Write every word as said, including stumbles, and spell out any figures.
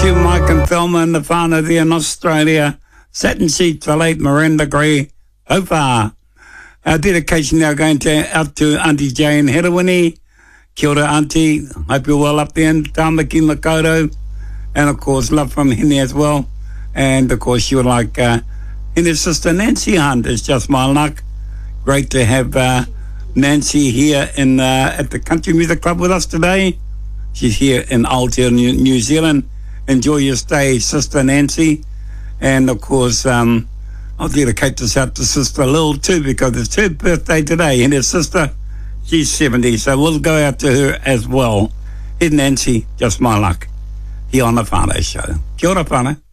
to Mike and Thelma and the whānau there in Australia. Satin seat for late Miranda Gray. How far? Our dedication now going to out to Auntie Jane Hedawini. Kia ora, Auntie. Hope you're well up there in Tāmaki Makaurau. And, of course, love from Henny as well. And, of course, you would like uh, Henny's sister Nancy Hunt. It's just my luck. Great to have uh, Nancy here in uh, at the Country Music Club with us today. She's here in Aotearoa, New Zealand. Enjoy your stay, Sister Nancy. And, of course, um, I'll dedicate this out to Sister Lil, too, because it's her birthday today. And her sister, she's seventy, so we'll go out to her as well. Here's Nancy, just my luck, here on the whānau show. Kia ora, whānau.